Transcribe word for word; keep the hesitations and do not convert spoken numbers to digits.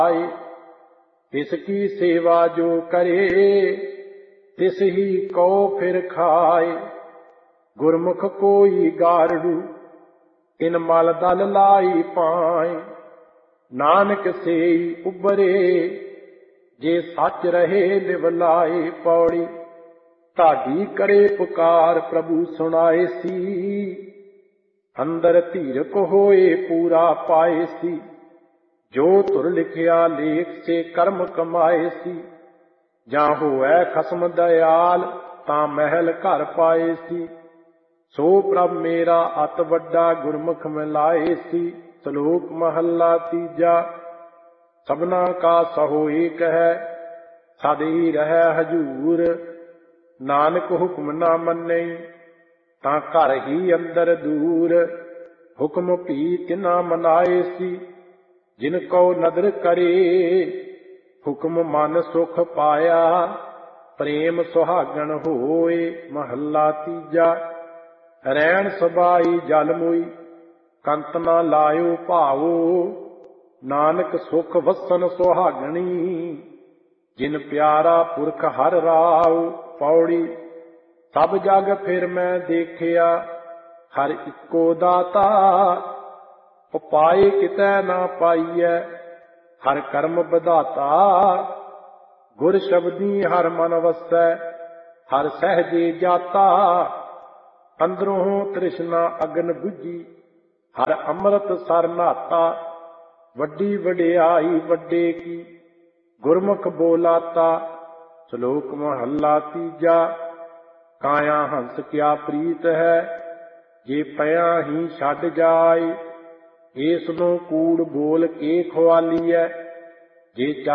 तिसकी सेवा जो करे तिस ही को फिर खाए। गुरमुख कोई गारड़ू इन मल दल लाई पाए। नानक सेई उबरे जे सच रहे लिव लाए। पौड़ी ढाडी करे पुकार प्रभु सुनाए सी। अंदर धीरक होए पूरा पाए सी। जो तुर लिखिया लेख से कर्म कमाए सी। ਜਾਂ ਹੋਐ ਖਸਮ ਦਇਆਲ ਤਾਂ ਮਹਿਲ ਘਰ ਪਾਏ ਸੀ। ਸੋ ਪ੍ਰਭ ਮੇਰਾ ਅਤ ਵੱਡਾ ਗੁਰਮੁਖ ਮਿਲਾਏ ਸੀ। ਸ਼ਲੋਕ ਮਹੱਲਾ ਤੀਜਾ। ਸਭਨਾ ਕਾ ਸਹੋ ਏਕ ਹੈ ਸਦ ਹੀ ਰਹਿ ਹਜੂਰ। ਨਾਨਕ ਹੁਕਮ ਨਾ ਮੰਨੈ ਤਾਂ ਘਰ ਹੀ ਅੰਦਰ ਦੂਰ। ਹੁਕਮ ਭੀ ਤਿਨਾ ਮਨਾਏ ਸੀ ਜਿਨ ਕੋ ਨਦਰ ਕਰੇ। ਹੁਕਮ ਮਨ ਸੁਖ ਪਾਇਆ ਪ੍ਰੇਮ ਸੁਹਾਗਣ ਹੋਏ। ਮਹੱਲਾ ਤੀਜਾ। ਰਹਿਣ ਸਬਾਈ ਜਲ ਮੋਈ ਕੰਤ ਨਾ ਲਾਇਓ ਭਾਵੋ। ਨਾਨਕ ਸੁਖ ਵਸਨ ਸੁਹਾਗਣੀ ਜਿਨ ਪਿਆਰਾ ਪੁਰਖ ਹਰ ਰਾਉ। ਪੌੜੀ ਸਭ ਜਗ ਫਿਰ ਮੈਂ ਦੇਖਿਆ ਹਰ ਇੱਕੋ ਦਾਤਾ। ਉਪਾਏ ਕਿਤੈ ਨਾ ਪਾਈਐ ਹਰ ਕਰਮ ਵਿਧਾਤਾ। ਗੁਰ ਸ਼ਬਦੀ ਹਰ ਮਨ ਵਸੈ ਹਰ ਸਹਿਜੇ ਜਾਤਾ। ਅੰਦਰੋਂ ਤ੍ਰਿਸ਼ਨਾ ਅਗਨ ਬੁਝੀ ਹਰ ਅੰਮ੍ਰਿਤ ਸਰ ਨਾਤਾ। ਵੱਡੀ ਵਡਿਆਈ ਵੱਡੇ ਕੀ ਗੁਰਮੁਖ ਬੋਲਾਤਾ। ਸ਼ਲੋਕ ਮਹੱਲਾ ਤੀਜਾ। ਕਾਇਆ ਹੰਸ ਕਿਆ ਪ੍ਰੀਤ ਹੈ ਜੇ ਪਿਆ ਹੀ ਛੱਡ ਜਾਏ। ਏਸ ਨੂੰ ਕੂੜ ਬੋਲ ਕੇ ਖਵਾਲੀਐ ਜੇ